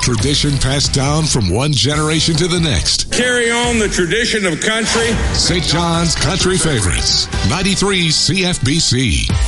Tradition passed down from one generation to the next. Carry on the tradition of country. St. John's Country Favorites, 93 CFBC.